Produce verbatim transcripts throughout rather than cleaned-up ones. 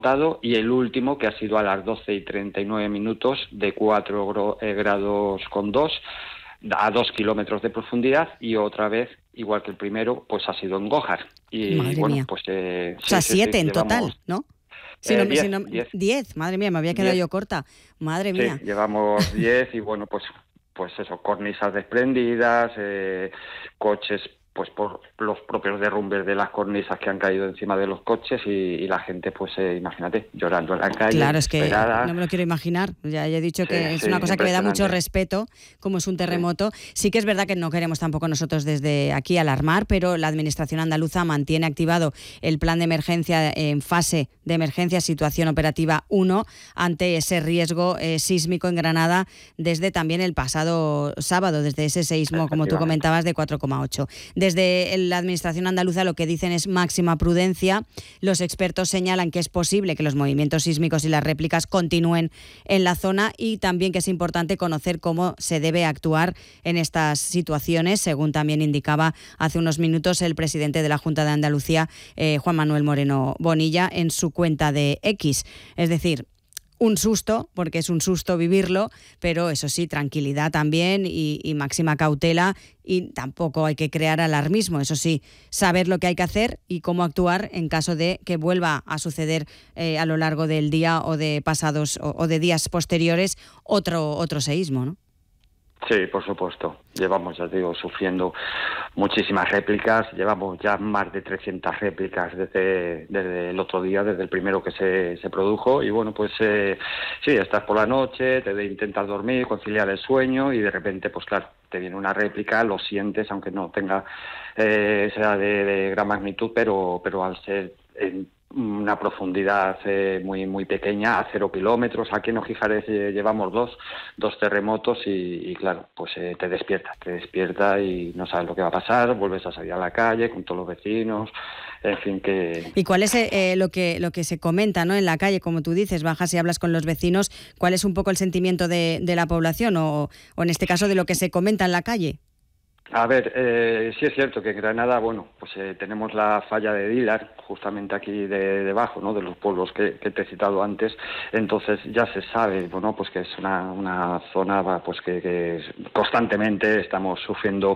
y el último que ha sido a las doce y treinta y nueve minutos de cuatro grados con dos a dos kilómetros de profundidad, y otra vez, igual que el primero, pues ha sido en Gohar. Y madre bueno, mía. pues eh, O sea, sí, sí, siete sí, en llevamos, total, ¿no? Si eh, no, diez, si no, diez, diez, madre mía, me había quedado diez. yo corta. Madre Sí, mía. llevamos diez y bueno, pues pues eso, cornisas desprendidas, eh, coches pues por los propios derrumbes de las cornisas que han caído encima de los coches, y, y la gente, pues eh, imagínate, llorando en la calle, Claro, es que desesperada. no me lo quiero imaginar. Ya, ya he dicho que Sí, es sí, una cosa que me da mucho impresionante. respeto, como es un terremoto. Sí. sí que es verdad que no queremos tampoco nosotros desde aquí alarmar, pero la Administración andaluza mantiene activado el plan de emergencia en fase de emergencia, situación operativa uno, ante ese riesgo eh, sísmico en Granada desde también el pasado sábado, desde ese seísmo, como tú comentabas, de cuatro coma ocho. Desde la Administración andaluza lo que dicen es máxima prudencia. Los expertos señalan que es posible que los movimientos sísmicos y las réplicas continúen en la zona, y también que es importante conocer cómo se debe actuar en estas situaciones, según también indicaba hace unos minutos el presidente de la Junta de Andalucía, eh, Juan Manuel Moreno Bonilla, en su cuenta de X. Es decir, un susto, porque es un susto vivirlo, pero eso sí, tranquilidad también y, y máxima cautela, y tampoco hay que crear alarmismo. Eso sí, saber lo que hay que hacer y cómo actuar en caso de que vuelva a suceder eh, a lo largo del día o de pasados o, o de días posteriores otro, otro seísmo, ¿no? Sí, por supuesto. Llevamos, ya digo, sufriendo muchísimas réplicas. Llevamos ya más de trescientas réplicas desde, desde el otro día, desde el primero que se, se produjo. Y bueno, pues eh, sí, estás por la noche, te intentas dormir, conciliar el sueño, y de repente, pues claro, te viene una réplica, lo sientes, aunque no tenga, eh, sea de, de gran magnitud, pero, pero al ser en una profundidad eh, muy muy pequeña, a cero kilómetros. Aquí en Ojíjares eh, llevamos dos, dos terremotos y, y claro, pues eh, te despierta, te despierta y no sabes lo que va a pasar, vuelves a salir a la calle con todos los vecinos, en fin que... ¿Y cuál es eh, lo que lo que se comenta, ¿no?, en la calle? Como tú dices, bajas y hablas con los vecinos, ¿cuál es un poco el sentimiento de, de la población o, o en este caso de lo que se comenta en la calle? A ver, eh, sí es cierto que en Granada, bueno, pues eh, tenemos la falla de Dílar, justamente aquí de, debajo, ¿no?, de los pueblos que, que te he citado antes. Entonces ya se sabe, bueno, pues que es una, una zona, pues que, que constantemente estamos sufriendo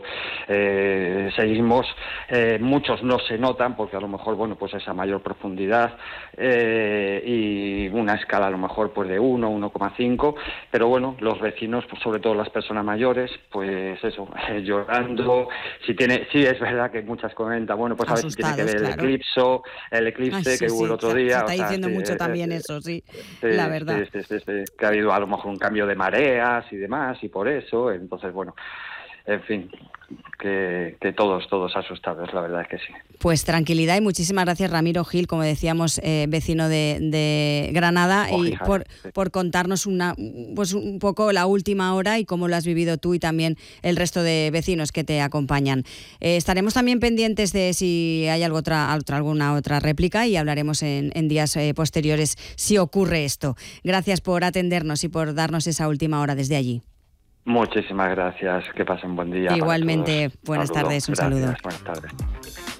eh, seísmos. Eh, muchos no se notan porque a lo mejor, bueno, pues es a mayor profundidad eh, y una escala a lo mejor pues de uno, uno coma cinco, pero bueno, los vecinos, pues sobre todo las personas mayores, pues eso, eh, llorando. Si tiene, sí es verdad que muchas comentan, bueno, pues a ver si tiene que ver claro. el eclipse, el eclipse Ay, sí, que hubo sí, el otro se, día. Se está o sea, diciendo sí, mucho eh, también eh, eso, sí, sí, la verdad. Sí, sí, sí, sí, que ha habido a lo mejor un cambio de mareas y demás, y por eso, entonces, bueno, en fin, que, que todos, todos asustados, la verdad es que sí. Pues tranquilidad y muchísimas gracias, Ramiro Gil, como decíamos, eh, vecino de, de Granada, oh, y fíjate, por, sí. por contarnos una, pues un poco la última hora y cómo lo has vivido tú y también el resto de vecinos que te acompañan. Eh, estaremos también pendientes de si hay algo otra, otra, alguna otra réplica, y hablaremos en, en días eh, posteriores si ocurre esto. Gracias por atendernos y por darnos esa última hora desde allí. Muchísimas gracias, que pasen buen día. Igualmente, para todos. buenas Saludo. tardes, un Gracias, saludo. Buenas tardes.